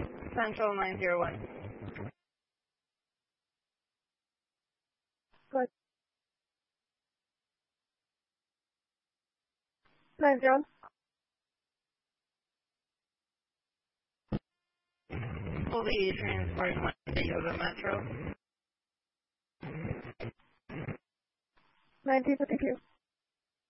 Central 901. Good. 90. Will be transporting one to Yoga Metro. 90, thank you.